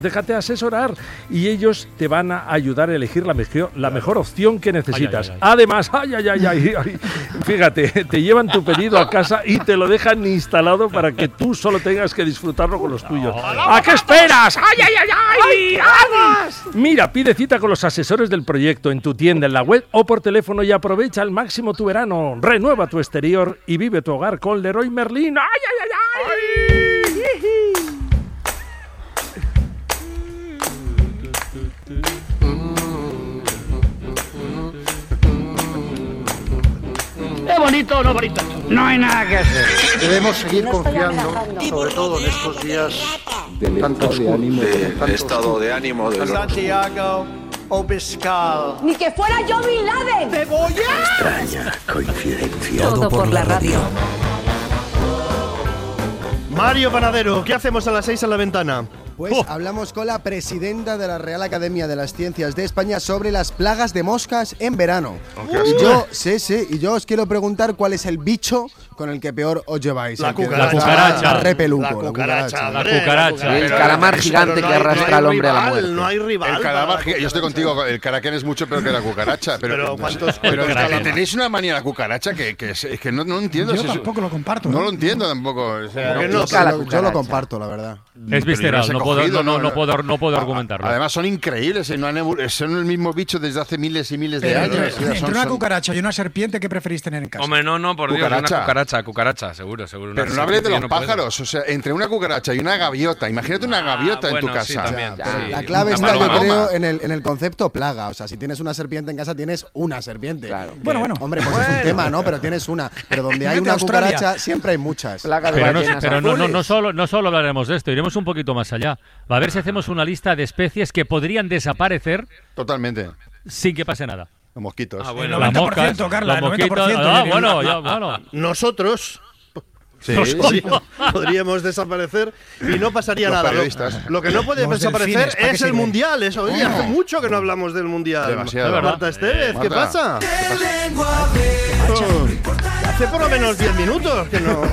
Déjate asesorar y ellos te van a ayudar a elegir la mejor opción que necesitas. Ay. Además, fíjate, te llevan tu pedido a casa y te lo dejan instalado para que tú solo tengas que disfrutarlo con los tuyos. ¿A qué esperas? ¡Ay! Mira, pide cita con los asesores del proyecto en tu tienda, en la web o por teléfono y aprovecha al máximo tu verano. Renueva tu exterior y vive tu hogar con Leroy Merlin. ¡Ay! ¿Es bonito o no bonito? No hay nada que hacer. Debemos seguir confiando, sobre todo en estos días tantos del estado de ánimo de los... Santiago Obiscal. ¡Ni que fuera yo Bin Laden! Extraña coincidencia. Todo por la radio. Mario Panadero, ¿qué hacemos a las 6 en la ventana? Pues hablamos con la presidenta de la Real Academia de las Ciencias de España sobre las plagas de moscas en verano. Y yo os quiero preguntar cuál es el bicho con el que peor os lleváis. La cucaracha. Repeluco. La cucaracha. El calamar gigante que arrastra al hombre a la muerte. No hay rival. El calamar, yo estoy contigo, el caracán es mucho peor que la cucaracha. Pero tenéis una manía a la cucucaracha que es que no entiendo. Yo tampoco lo comparto. No lo entiendo tampoco. O sea, yo lo comparto, la verdad. Es visceral, no puedo argumentarlo. Además son increíbles, son el mismo bicho desde hace miles y miles de años. Entre una cucaracha y una serpiente, ¿qué preferís tener en casa? Hombre, no, por Dios, una cucaracha, seguro. Pero no hables de los pájaros, o sea, entre una cucaracha y una gaviota, imagínate una gaviota en tu casa. Sí, también, La clave está, yo creo, en el concepto plaga. O sea, si tienes una serpiente en casa, tienes una serpiente. Claro. Bueno. Hombre, pues es un tema, ¿no? Pero tienes una. Pero donde hay una cucaracha, siempre hay muchas. Pero no solo hablaremos de esto, iremos un poquito más allá. A ver si hacemos una lista de especies que podrían desaparecer Totalmente. sin que pase nada. Los mosquitos. Bueno, las 90%, moscas, Carla, los mosquitos. 90%. Nosotros Sí. podríamos desaparecer y no pasaría Los nada. periodistas. Lo que no puede Los desaparecer delfines, ¿para qué es el sirven? mundial. Eso, oye, hace mucho que no hablamos del mundial. Demasiado. Marta Estevez, ¿qué Marta, pasa? ¿qué pasa? Hace por lo menos 10 minutos que no.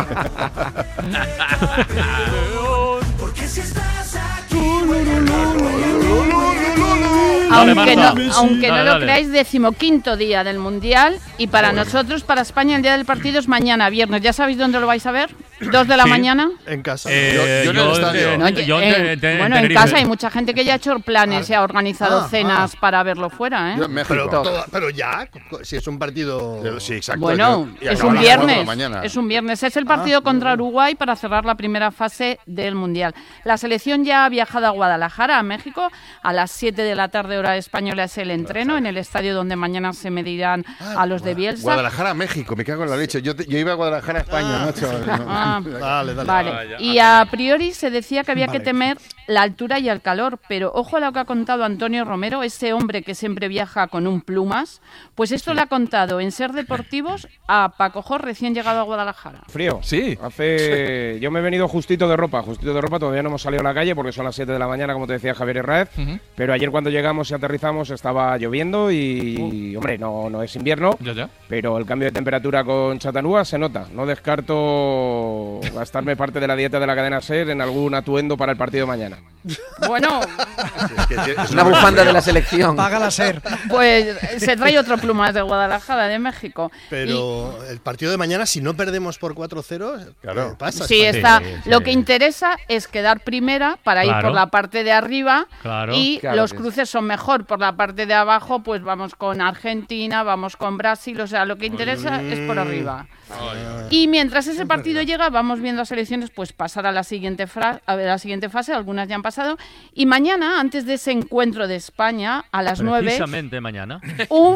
Aunque no lo creáis, 15º día del Mundial y para nosotros, para España, el día del partido es mañana, viernes. ¿Ya sabéis dónde lo vais a ver? 2 de la mañana. En casa. Yo en el estadio. Bueno, en casa hay mucha gente que ya ha hecho planes y ha organizado cenas para verlo fuera, ¿eh? Yo en México. Pero ya, si es un partido... Sí, exacto. Bueno, Y es acaba un a las 4 de la viernes. mañana. Es un viernes. Es el partido contra Uruguay para cerrar la primera fase del Mundial. La selección ya ha viajado a Guadalajara, a México. A las 7 de la tarde, hora española, es el entreno en el estadio donde mañana se medirán a los de Bielsa. Guadalajara, México, me cago en la leche. Yo iba a Guadalajara, España, ¿no? Dale. Vale. Y a priori se decía que había que temer la altura y el calor, pero ojo a lo que ha contado Antonio Romero, ese hombre que siempre viaja con un plumas, pues esto le ha contado en Ser Deportivos a Paco Jor, recién llegado a Guadalajara. Frío. Sí. Yo me he venido justito de ropa, todavía no hemos salido a la calle porque son las 7 de la mañana, como te decía Javier Herráez, pero ayer cuando llegamos y aterrizamos estaba lloviendo y hombre, no es invierno, pero el cambio de temperatura con Chattanooga se nota. No descarto gastarme parte de la dieta de la cadena SER en algún atuendo para el partido de mañana. Bueno, Es una bufanda de la selección. Paga la SER. pues se trae otro plumas de Guadalajara, de México. Pero el partido de mañana, si no perdemos por 4-0, Claro. ¿qué pasa? Sí, España? está. Lo que interesa es quedar primera para ir por la parte de arriba y los cruces son mejor. Por la parte de abajo, pues vamos con Argentina, vamos con Brasil. O sea, lo que interesa es por arriba. Y mientras ese partido llega, vamos viendo a selecciones pues pasar a la siguiente fase. Algunas ya han pasado. Y mañana, antes de ese encuentro de España, a las 9, precisamente mañana, un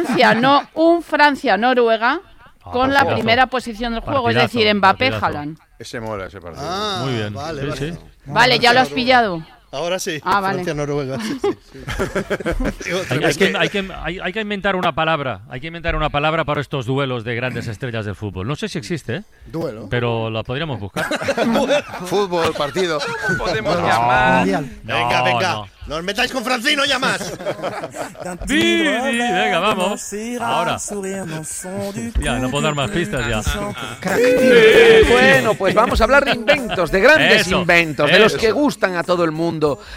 Francia-Noruega. Con la primera posición del juego, es decir, Mbappé-Haaland. Ese mola, ese partido. muy bien. Vale. Vale, ya lo has pillado. Ahora sí. Vale. Francia-Noruega. Hay que inventar una palabra. Hay que inventar una palabra para estos duelos de grandes estrellas del fútbol. No sé si existe, Duelo. pero la podríamos buscar. Fútbol, partido. Podemos llamar. Venga. No os metáis con Francino ya más. Venga, vamos. Ahora. Ya, no puedo dar más pistas ya. Bueno, pues vamos a hablar de inventos, de grandes inventos, de los que gustan a todo el mundo.